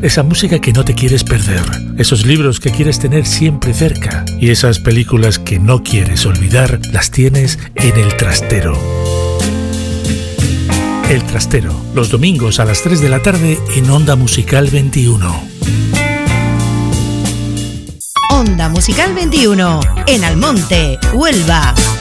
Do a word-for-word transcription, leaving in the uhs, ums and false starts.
esa música que no te quieres perder, esos libros que quieres tener siempre cerca y esas películas que no quieres olvidar, las tienes en El Trastero. El Trastero, los domingos a las tres de la tarde en Onda Musical veintiuno. Onda Musical veintiuno, en Almonte, Huelva.